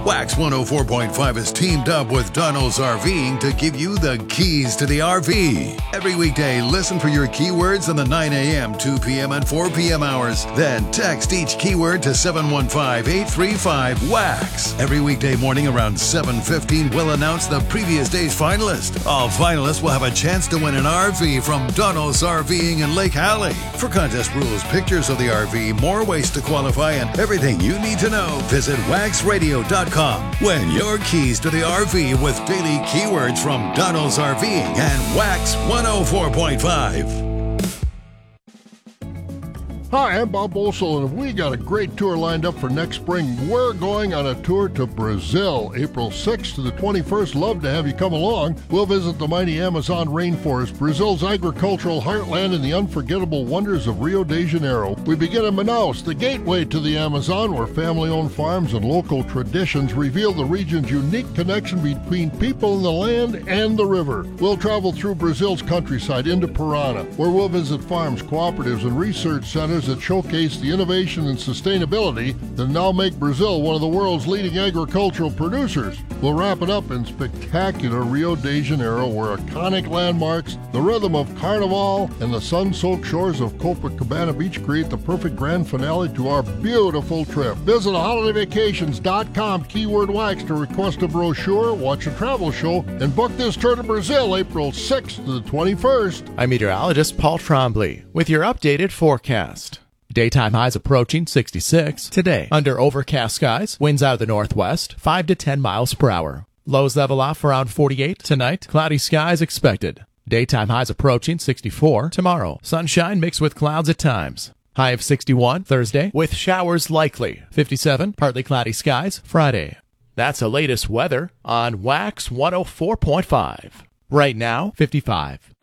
Wax 104.5 is teamed up with Donald's RVing to give you the keys to the RV. Every weekday, listen for your keywords in the 9 a.m., 2 p.m., and 4 p.m. hours. Then text each keyword to 715-835-WAX. Every weekday morning around 7:15, we'll announce the previous day's finalist. All finalists will have a chance to win an RV from Donald's RVing in Lake Hallie. For contest rules, pictures of the RV, more ways to qualify, and everything you need to know, visit waxradio.com. Win your keys to the RV with daily keywords from Donald's RVing and Wax 104.5. Hi, I'm Bob Bolsel, and we got a great tour lined up for next spring. We're going on a tour to Brazil, April 6th to the 21st. Love to have you come along. We'll visit the mighty Amazon rainforest, Brazil's agricultural heartland, and the unforgettable wonders of Rio de Janeiro. We begin in Manaus, the gateway to the Amazon, where family-owned farms and local traditions reveal the region's unique connection between people and the land and the river. We'll travel through Brazil's countryside into Parana, where we'll visit farms, cooperatives, and research centers that showcase the innovation and sustainability that now make Brazil one of the world's leading agricultural producers. We'll wrap it up in spectacular Rio de Janeiro, where iconic landmarks, the rhythm of Carnival, and the sun-soaked shores of Copacabana Beach create the perfect grand finale to our beautiful trip. Visit holidayvacations.com, keyword wax, to request a brochure, watch a travel show, and book this tour to Brazil, April 6th to the 21st. I'm meteorologist Paul Trombley with your updated forecast. Daytime highs approaching 66 today. Under overcast skies, winds out of the northwest, 5 to 10 miles per hour. Lows level off around 48 tonight. Cloudy skies expected. Daytime highs approaching 64 tomorrow. Sunshine mixed with clouds at times. High of 61 Thursday with showers likely. 57 partly cloudy skies Friday. That's the latest weather on Wax 104.5. Right now, 55.